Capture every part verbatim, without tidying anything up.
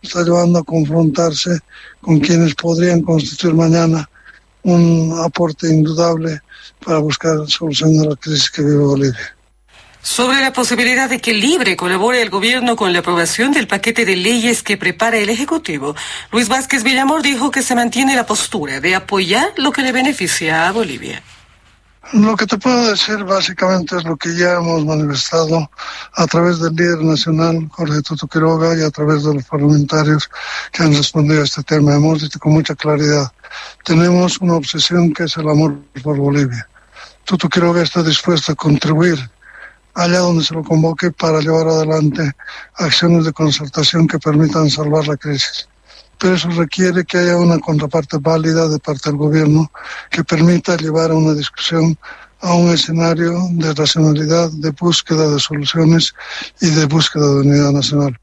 está llevando a confrontarse con quienes podrían constituir mañana un aporte indudable para buscar solución a la crisis que vive Bolivia. Sobre la posibilidad de que Libre colabore el gobierno con la aprobación del paquete de leyes que prepara el Ejecutivo, Luis Vázquez Villamor dijo que se mantiene la postura de apoyar lo que le beneficia a Bolivia. Lo que te puedo decir básicamente es lo que ya hemos manifestado a través del líder nacional, Jorge Tuto Quiroga, y a través de los parlamentarios que han respondido a este tema. Hemos dicho con mucha claridad, tenemos una obsesión que es el amor por Bolivia. Tuto Quiroga está dispuesto a contribuir allá donde se lo convoque para llevar adelante acciones de concertación que permitan salvar la crisis. Pero eso requiere que haya una contraparte válida de parte del gobierno que permita llevar a una discusión a un escenario de racionalidad, de búsqueda de soluciones y de búsqueda de unidad nacional.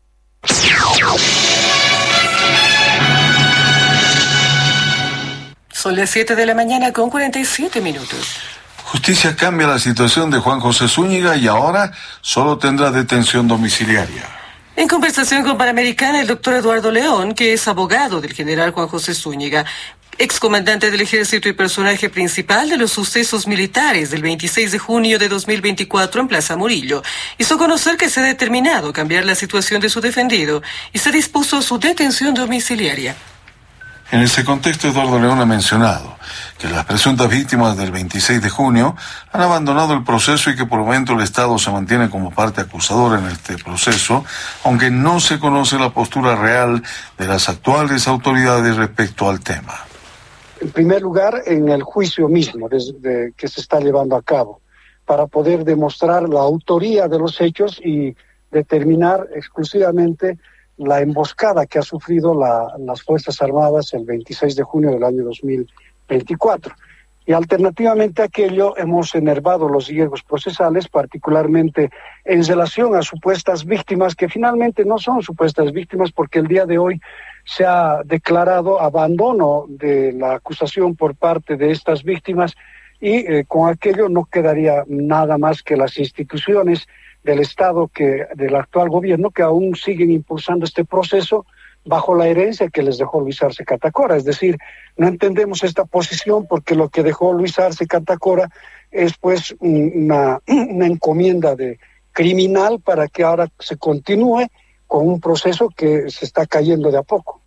Son las siete de la mañana con cuarenta y siete minutos. Justicia cambia la situación de Juan José Zúñiga y ahora solo tendrá detención domiciliaria. En conversación con Panamericana, el doctor Eduardo León, que es abogado del general Juan José Zúñiga, excomandante del Ejército y personaje principal de los sucesos militares del veintiséis de junio de dos mil veinticuatro en Plaza Murillo, hizo conocer que se ha determinado cambiar la situación de su defendido y se dispuso su detención domiciliaria. En ese contexto, Eduardo León ha mencionado que las presuntas víctimas del veintiséis de junio han abandonado el proceso y que por el momento el Estado se mantiene como parte acusadora en este proceso, aunque no se conoce la postura real de las actuales autoridades respecto al tema. En primer lugar, en el juicio mismo desde que se está llevando a cabo, para poder demostrar la autoría de los hechos y determinar exclusivamente la emboscada que ha sufrido la, las Fuerzas Armadas el veintiséis de junio del año dos mil veinticuatro. Y alternativamente a aquello hemos enervado los riesgos procesales, particularmente en relación a supuestas víctimas que finalmente no son supuestas víctimas porque el día de hoy se ha declarado abandono de la acusación por parte de estas víctimas y eh, con aquello no quedaría nada más que las instituciones del Estado, que del actual gobierno, que aún siguen impulsando este proceso bajo la herencia que les dejó Luis Arce Catacora. Es decir, no entendemos esta posición porque lo que dejó Luis Arce Catacora es pues una, una encomienda de criminal para que ahora se continúe con un proceso que se está cayendo de a poco.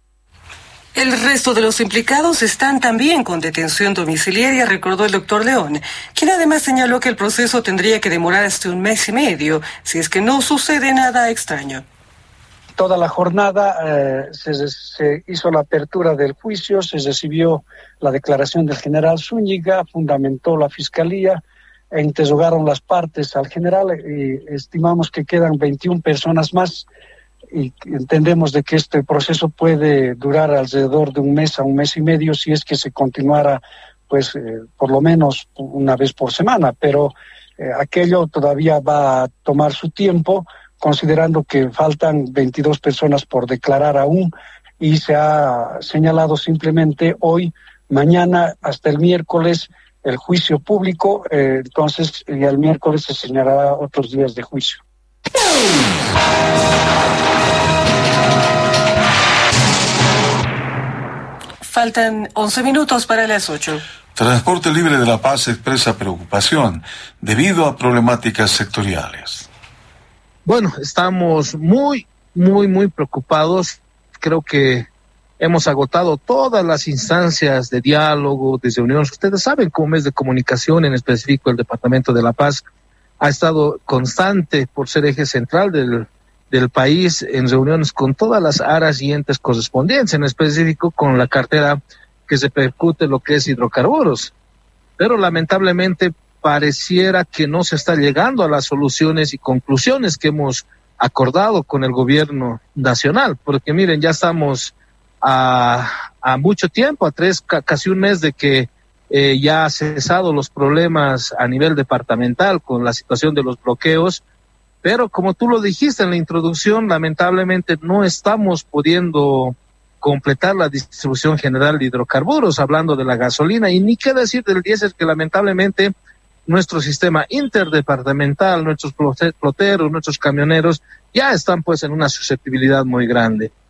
El resto de los implicados están también con detención domiciliaria, recordó el doctor León, quien además señaló que el proceso tendría que demorar hasta un mes y medio, si es que no sucede nada extraño. Toda la jornada eh, se, se hizo la apertura del juicio, se recibió la declaración del general Zúñiga, fundamentó la fiscalía, e interrogaron las partes al general y estimamos que quedan veintiuna personas más. Y entendemos de que este proceso puede durar alrededor de un mes a un mes y medio si es que se continuara pues eh, por lo menos una vez por semana, pero eh, aquello todavía va a tomar su tiempo considerando que faltan veintidós personas por declarar aún y se ha señalado simplemente hoy, mañana hasta el miércoles el juicio público, eh, entonces y el miércoles se señalará otros días de juicio. Faltan once minutos para las ocho. Transporte Libre de La Paz expresa preocupación debido a problemáticas sectoriales. Bueno, estamos muy, muy, muy preocupados. Creo que hemos agotado todas las instancias de diálogo, de reuniones. Ustedes saben cómo es de comunicación, en específico el Departamento de La Paz ha estado constante por ser eje central del del país en reuniones con todas las aras y entes correspondientes, en específico con la cartera que se percute lo que es hidrocarburos. Pero lamentablemente pareciera que no se está llegando a las soluciones y conclusiones que hemos acordado con el gobierno nacional, porque miren, ya estamos a, a mucho tiempo, a tres, casi un mes de que eh, ya ha cesado los problemas a nivel departamental con la situación de los bloqueos. Pero como tú lo dijiste en la introducción, lamentablemente no estamos pudiendo completar la distribución general de hidrocarburos, hablando de la gasolina, y ni qué decir del diésel, que lamentablemente nuestro sistema interdepartamental, nuestros floteros, nuestros camioneros, ya están pues en una susceptibilidad muy grande.